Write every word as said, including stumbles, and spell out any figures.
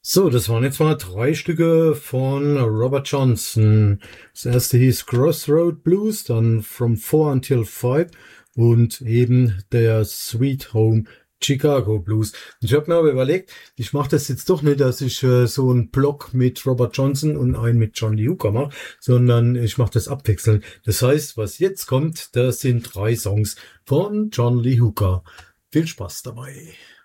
So, das waren jetzt mal drei Stücke von Robert Johnson. Das erste hieß Crossroad Blues, dann From Four Until Five und eben der Sweet Home Chicago Blues. Ich habe mir aber überlegt, ich mache das jetzt doch nicht, dass ich äh, so einen Block mit Robert Johnson und einen mit John Lee Hooker mache, sondern ich mache das abwechselnd. Das heißt, was jetzt kommt, das sind drei Songs von John Lee Hooker. Viel Spaß dabei.